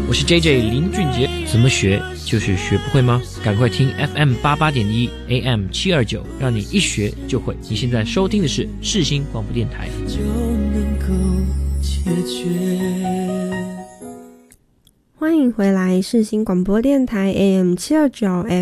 我是 JJ 林俊杰。怎么学就是学不会吗？赶快听 FM88.1 AM729，让你一学就会。你现在收听的是世新广播电台， 就能够解决。 欢迎回来世新广播电台 AM729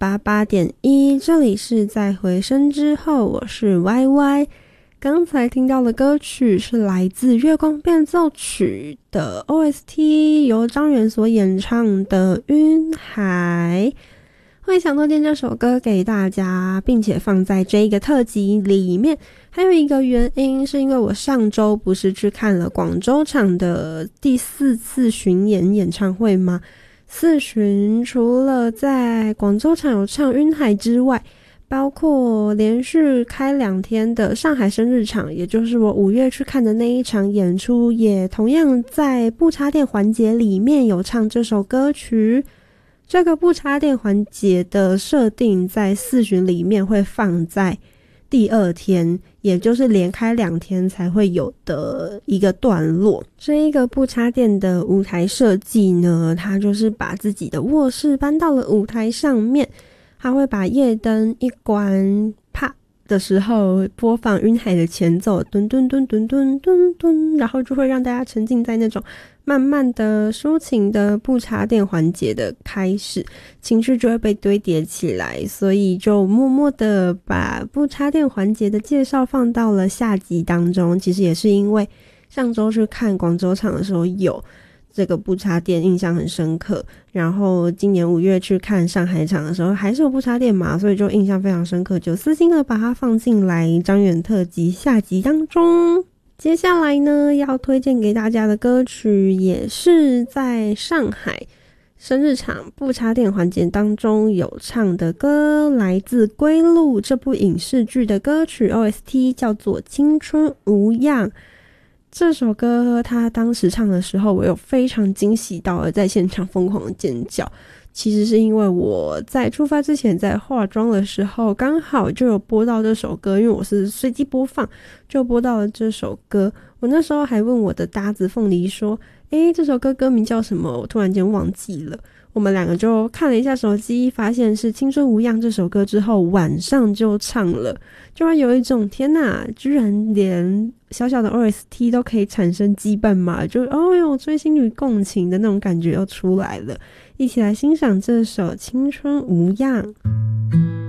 FM88.1， 这里是在回声之后，我是 YY。刚才听到的歌曲是来自月光变奏曲的 OST， 由张远所演唱的晕海。会想推荐这首歌给大家，并且放在这个特辑里面，还有一个原因是因为我上周不是去看了广州场的第4次巡演唱会吗？4巡除了在广州场有唱晕海之外，包括连续开2天的上海生日场，也就是我5月去看的那一场演出，也同样在不插电环节里面有唱这首歌曲。这个不插电环节的设定在4巡里面会放在第2天，也就是连开2天才会有的一个段落。这一个不插电的舞台设计呢，它就是把自己的卧室搬到了舞台上面，他会把夜灯一关，啪的时候播放晕海的前奏，蹲蹲蹲蹲蹲蹲蹲，然后就会让大家沉浸在那种慢慢的抒情的不插电环节的开始，情绪就会被堆叠起来，所以就默默的把不插电环节的介绍放到了下集当中。其实也是因为上周去看广州场的时候有这个不插电，印象很深刻，然后今年5月去看上海场的时候还是有不插电嘛，所以就印象非常深刻，就私心的把它放进来张远特辑下集当中。接下来呢，要推荐给大家的歌曲也是在上海生日场不插电环节当中有唱的歌，来自《归路》这部影视剧的歌曲 OST， 叫做《青春无恙》。这首歌他当时唱的时候，我有非常惊喜到了在现场疯狂的尖叫。其实是因为我在出发之前在化妆的时候刚好就有播到这首歌，因为我是随机播放，就播到了这首歌。我那时候还问我的搭子凤梨说这首歌歌名叫什么，我突然间忘记了。我们2个就看了一下手机，发现是《青春无恙》这首歌之后，晚上就唱了，就会有一种天哪，居然连小小的 OST 都可以产生羁绊嘛，就有追星与共情的那种感觉又出来了。一起来欣赏这首《青春无恙》。